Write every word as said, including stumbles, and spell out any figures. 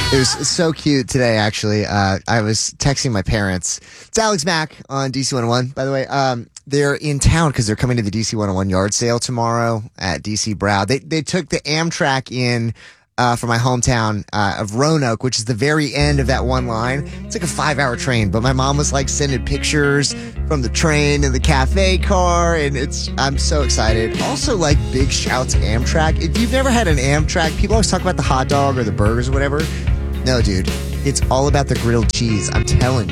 It was so cute today, actually. Uh, I was texting my parents. It's Alex Mack on D C one oh one, by the way. Um, they're in town because they're coming to the D C one oh one yard sale tomorrow at D C Brow. They they took the Amtrak in uh, for my hometown uh, of Roanoke, which is the very end of that one line. It's like a five-hour train, but my mom was like sending pictures from the train and the cafe car, and it's I'm so excited. Also, like, big shout to Amtrak. If you've never had an Amtrak, people always talk about the hot dog or the burgers or whatever. No, dude, it's all about the grilled cheese. I'm telling you.